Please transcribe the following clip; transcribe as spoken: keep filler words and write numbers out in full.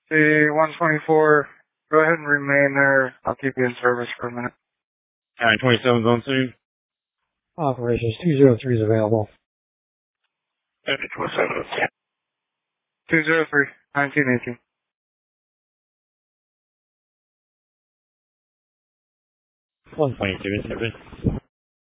C one twenty-four, go ahead and remain there. I'll keep you in service for a minute. nine twenty-seven zone two. Operations two zero three is available. two zero three, nineteen eighteen. one twenty-two is seven.